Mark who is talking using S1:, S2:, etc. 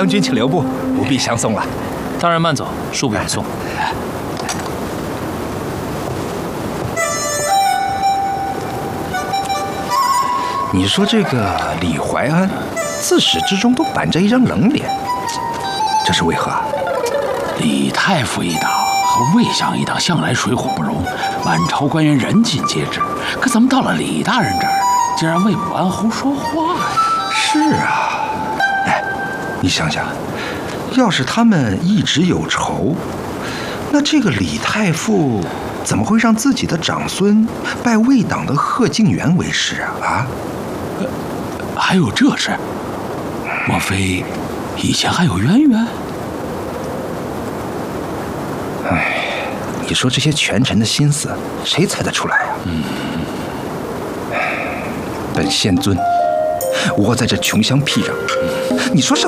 S1: 将军请留步，不必相送了。
S2: 大人慢走，恕不远送。
S1: 你说这个李怀安，自始至终都板着一张冷脸，这是为何啊？
S3: 李太傅一党和魏相一党向来水火不容，满朝官员人尽皆知。可怎么到了李大人这儿，竟然为武安侯说话呀？
S1: 是啊，哎，你想想，要是他们一直有仇，那这个李太傅怎么会让自己的长孙拜魏党的贺敬元为师啊？
S3: 还有这事？莫非以前还有渊源？
S1: 哎，你说这些权臣的心思，谁猜得出来啊？本仙尊窝在这穷乡僻壤，你说是